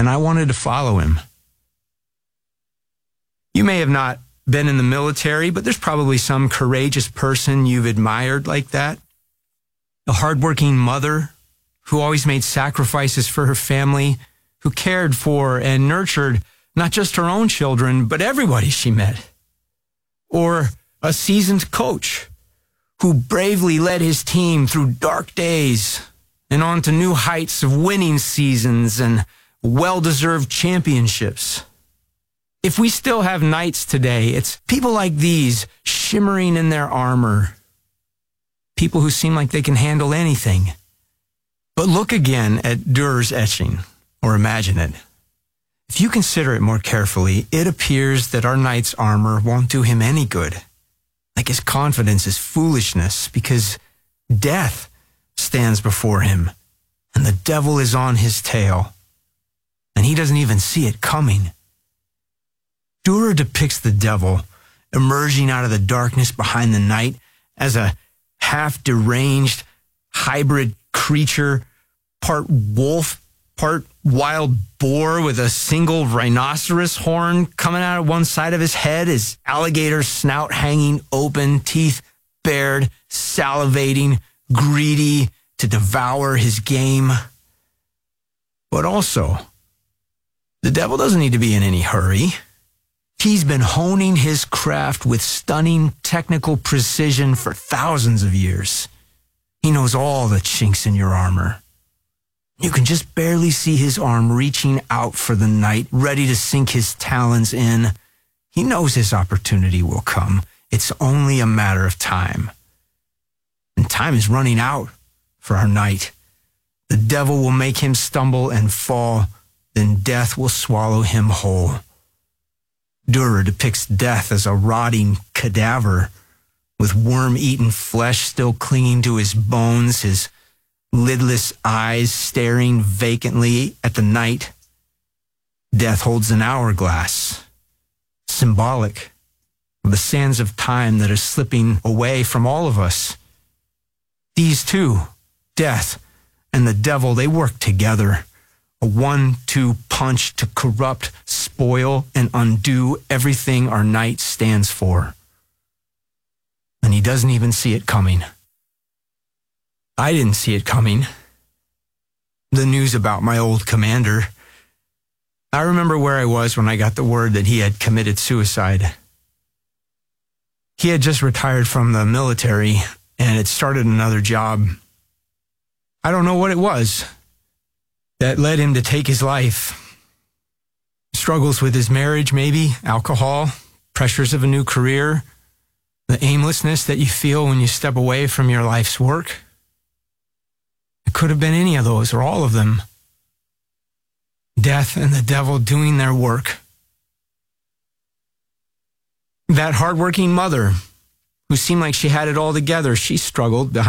and I wanted to follow him. You may have not been in the military, but there's probably some courageous person you've admired like that. A hardworking mother who always made sacrifices for her family, who cared for and nurtured not just her own children, but everybody she met. Or a seasoned coach who bravely led his team through dark days and on to new heights of winning seasons and well-deserved championships. If we still have knights today, it's people like these shimmering in their armor, people who seem like they can handle anything. But look again at Durer's etching, or imagine it. If you consider it more carefully, it appears that our knight's armor won't do him any good. Like his confidence is foolishness, because death stands before him, and the devil is on his tail, and he doesn't even see it coming. Durer depicts the devil emerging out of the darkness behind the knight as a half-deranged hybrid creature, part wolf, part wild boar with a single rhinoceros horn coming out of one side of his head, his alligator snout hanging open, teeth bared, salivating, greedy to devour his game. But also, the devil doesn't need to be in any hurry. He's been honing his craft with stunning technical precision for thousands of years. He knows all the chinks in your armor. You can just barely see his arm reaching out for the knight, ready to sink his talons in. He knows his opportunity will come. It's only a matter of time. And time is running out for our knight. The devil will make him stumble and fall, then death will swallow him whole. Durer depicts death as a rotting cadaver with worm-eaten flesh still clinging to his bones, his lidless eyes staring vacantly at the knight. Death holds an hourglass, symbolic of the sands of time that are slipping away from all of us. These two, death and the devil, they work together. A 1-2 punch to corrupt, spoil, and undo everything our knight stands for. And he doesn't even see it coming. I didn't see it coming. The news about my old commander. I remember where I was when I got the word that he had committed suicide. He had just retired from the military and had started another job. I don't know what it was that led him to take his life. Struggles with his marriage, maybe, alcohol, pressures of a new career, the aimlessness that you feel when you step away from your life's work. It could have been any of those or all of them. Death and the devil doing their work. That hardworking mother who seemed like she had it all together, she struggled behind